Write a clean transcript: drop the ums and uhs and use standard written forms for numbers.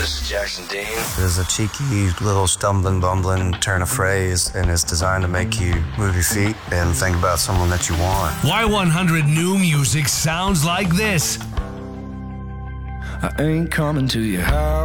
this is Jackson Dean. There's a cheeky little stumbling, bumbling turn of phrase, and it's designed to make you move your feet and think about someone that you want. Y100 new music sounds like this. I ain't coming to your house.